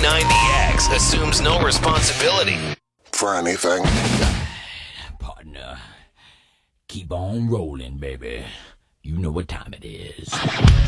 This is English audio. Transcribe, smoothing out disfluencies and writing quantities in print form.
K90X assumes no responsibility for anything. Partner, keep on rolling, baby. You know what time it is.